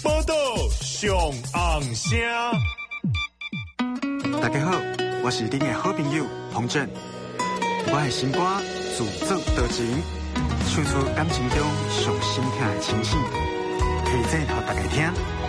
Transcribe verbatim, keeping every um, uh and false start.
报道上红声。 大家好，我是恁的好朋友彭震。我的新歌自作多情，唱出感情中上心痛的情绪，提醒给大家听。